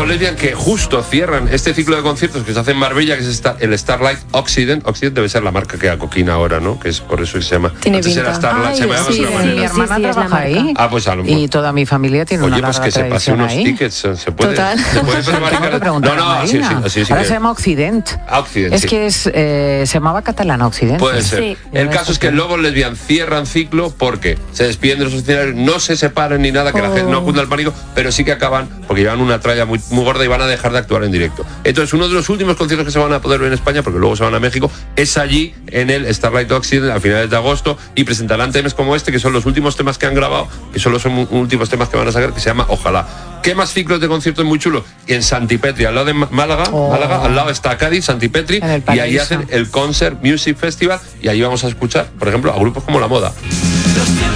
Lesbian, que justo cierran este ciclo de conciertos que se hace en Marbella, que es el Starlight Occident. Occident debe ser la marca que acoquina ahora, ¿no? Que es por eso que se llama. Tiene Antes pinta. era Starlight, se llamaba de otra manera. Mi hermana trabaja ahí. Ah, pues a lo mejor. Y toda mi familia tiene una larga pues que se pase tradición unos ahí. tickets, se puede. Total. Se puede prevaricar. Sí, Ahora se llama Occident. Occident, Es sí. que se llamaba catalana Occident. Puede ser. Sí. El caso es que luego Lesbian cierran ciclo porque se despiden de los escenarios, no se separan ni nada, que la gente no cunda el pánico, pero sí que acaban porque llevan una tralla muy, muy gorda y van a dejar de actuar en directo. Entonces, uno de los últimos conciertos que se van a poder ver en España, porque luego se van a México, es allí en el Starlight Occident a finales de agosto, y presentarán temas como este, que son los últimos temas que han grabado, que solo son últimos temas que van a sacar, que se llama Ojalá. ¿Qué más ciclos de conciertos muy chulos? En Santipetri, al lado de Málaga, al lado está Cádiz, Santipetri, y ahí hacen el Concert Music Festival, y ahí vamos a escuchar, por ejemplo, a grupos como La Moda.